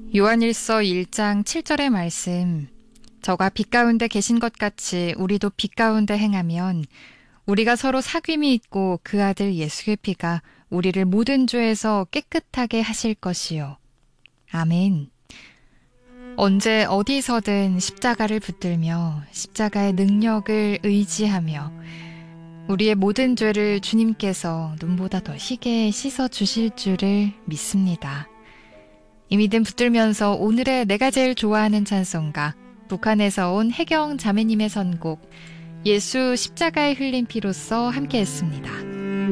요한일서 1장 7절의 말씀, 저가 빛 가운데 계신 것 같이 우리도 빛 가운데 행하면 우리가 서로 사귐이 있고 그 아들 예수의 피가 우리를 모든 죄에서 깨끗하게 하실 것이요. 아멘. 언제 어디서든 십자가를 붙들며 십자가의 능력을 의지하며 우리의 모든 죄를 주님께서 눈보다 더 희게 씻어 주실 줄을 믿습니다. 이 믿음 붙들면서 오늘의 내가 제일 좋아하는 찬송가, 북한에서 온 혜경 자매님의 선곡 예수 십자가에 흘린 피로써 함께했습니다.